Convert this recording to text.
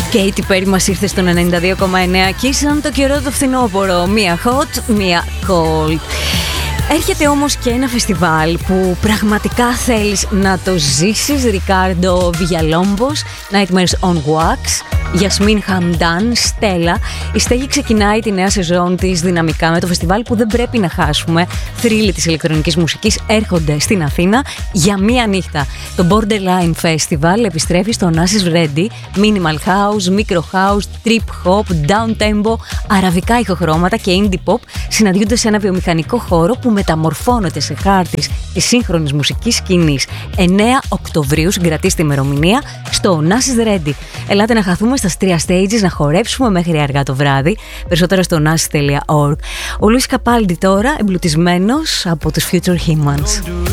Katy Perry μας ήρθε στο 92,9 και ήσαν το καιρό το φθινόπωρο. Μία hot, μία cold. Έρχεται όμως και ένα φεστιβάλ που πραγματικά θέλεις να το ζήσεις. Ρικάρντο Βιγιαλόμπος, Nightmares on Wax, Γιασμίν Χαμντάν, Στέλλα. Η Στέγη ξεκινάει τη νέα σεζόν της δυναμικά με το φεστιβάλ που δεν πρέπει να χάσουμε. Θρύλοι της ηλεκτρονικής μουσικής έρχονται στην Αθήνα για μία νύχτα. Το Borderline Festival επιστρέφει στο Oasis Ready. Minimal House, Micro House, Trip Hop, Down Tempo, αραβικά ηχοχρώματα και Indie Pop συναντιούνται σε ένα βιομηχανικό χώρο που μεταμορφώνεται σε χάρτης της σύγχρονης μουσικής σκηνής. 9 Οκτωβρίου συγκρατήστε ημερομηνία στο Oasis Ready. Ελάτε να χαθούμε στα 3 stages, να χορέψουμε μέχρι αργά το βράδυ. Περισσότερα στο oasis.org. Ο Λουίς Καπάλντι τώρα, εμπλουτισμένος από τους Future Humans.